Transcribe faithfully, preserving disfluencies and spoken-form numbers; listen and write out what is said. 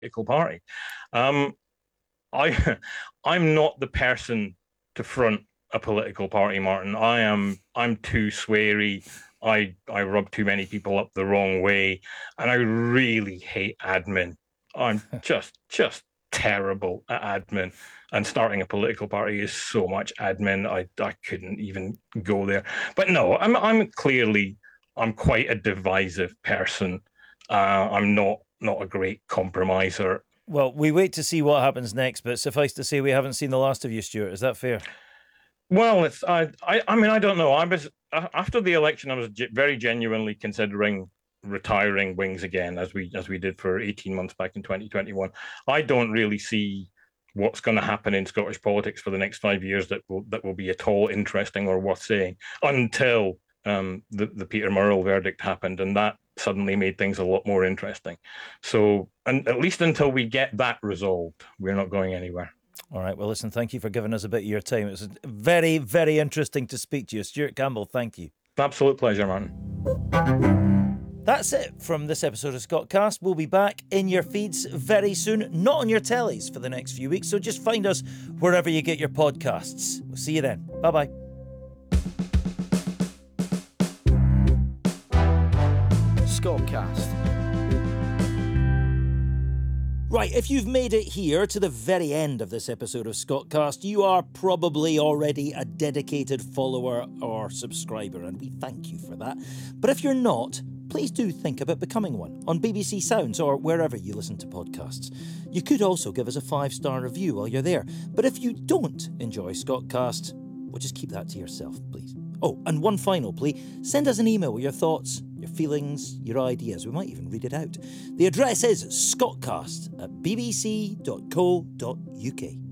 political party. Um, I, I'm not the person to front a political party, Martin. I am. I'm too sweary. I I rub too many people up the wrong way, and I really hate admin. I'm just just terrible at admin, and starting a political party is so much admin. I I couldn't even go there. But no, I'm I'm clearly I'm quite a divisive person. Uh, I'm not not a great compromiser. Well, we wait to see what happens next, but suffice to say we haven't seen the last of you, Stuart. Is that fair? Well, it's I I, I mean I don't know. I was after the election, I was very genuinely considering retiring Wings again, as we as we did for eighteen months back in twenty twenty-one. I don't really see what's going to happen in Scottish politics for the next five years that will that will be at all interesting or worth saying until um, the the Peter Murrell verdict happened, and that suddenly made things a lot more interesting. So, and at least until we get that resolved, we're not going anywhere. All right. Well, listen, thank you for giving us a bit of your time. It was very, very interesting to speak to you. Stuart Campbell, thank you. Absolute pleasure, Martin. That's it from this episode of Scottcast. We'll be back in your feeds very soon, not on your tellies for the next few weeks, so just find us wherever you get your podcasts. We'll see you then. Bye-bye. Scottcast. Right, if you've made it here to the very end of this episode of Scottcast, you are probably already a dedicated follower or subscriber, and we thank you for that. But if you're not, please do think about becoming one on B B C Sounds or wherever you listen to podcasts. You could also give us a five-star review while you're there. But if you don't enjoy Scottcast, well, just keep that to yourself, please. Oh, and one final plea, send us an email with your thoughts, your feelings, your ideas. We might even read it out. The address is scottcast at b b c dot co dot u k.